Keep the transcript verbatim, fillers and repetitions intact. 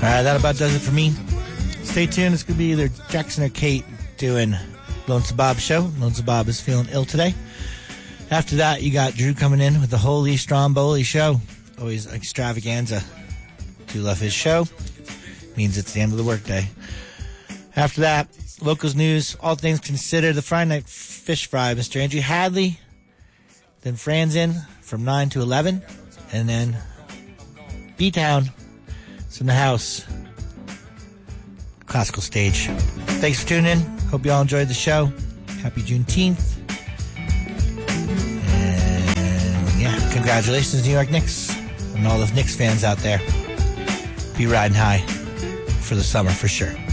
right, that about does it for me. Stay tuned. It's going to be either Jackson or Kate doing Lonesome Bob show. Lonesome Bob is feeling ill today. After that, you got Drew coming in with the Holy Stromboli show. Always extravaganza. Do love his show. Means it's the end of the workday. After that, locals news, all things considered, the Friday night fish fry, Mister Andrew Hadley. Then Fran's in from nine to eleven. And then B-Town is in the house. Classical stage. Thanks for tuning in. Hope you all enjoyed the show. Happy Juneteenth. And yeah, congratulations, New York Knicks. And all the Knicks fans out there. Be riding high for the summer for sure.